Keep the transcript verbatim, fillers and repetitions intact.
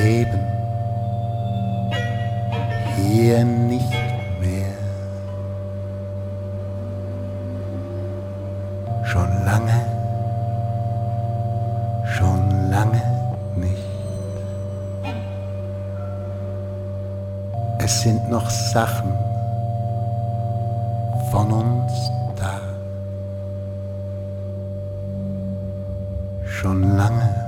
leben hier nicht mehr. Schon lange, schon lange nicht. Es sind noch Sachen von uns da. Schon lange